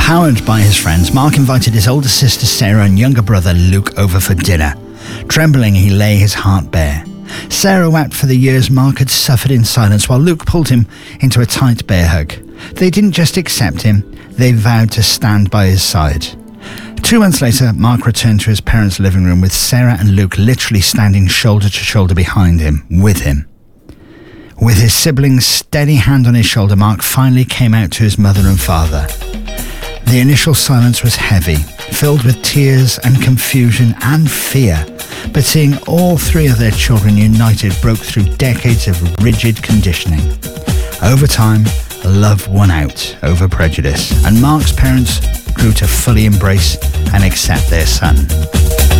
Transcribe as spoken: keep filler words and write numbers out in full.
Empowered by his friends, Mark invited his older sister Sarah and younger brother Luke over for dinner. Trembling, he lay his heart bare. Sarah wept for the years Mark had suffered in silence, while Luke pulled him into a tight bear hug. They didn't just accept him, they vowed to stand by his side. Two months later, Mark returned to his parents' living room with Sarah and Luke literally standing shoulder to shoulder behind him, with him. With his siblings' steady hand on his shoulder, Mark finally came out to his mother and father. The initial silence was heavy, filled with tears and confusion and fear, but seeing all three of their children united broke through decades of rigid conditioning. Over time, love won out over prejudice, and Mark's parents grew to fully embrace and accept their son.